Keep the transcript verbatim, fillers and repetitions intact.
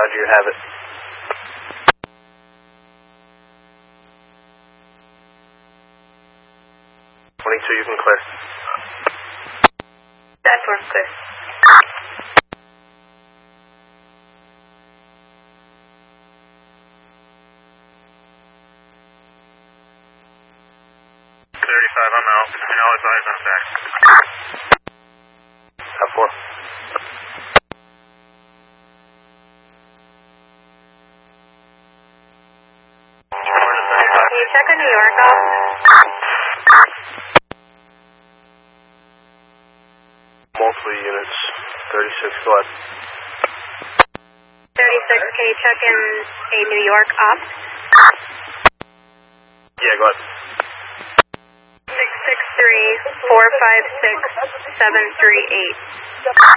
Roger, you have it. twenty-two, you can clear. That's four, clear. thirty-five, I'm out. And all advise on back. Have four. Can you check a New York off? Multiple units. thirty-six, go ahead. thirty-six, can you check in a New York op? Yeah, go ahead. six six three, four five six, seven three eight.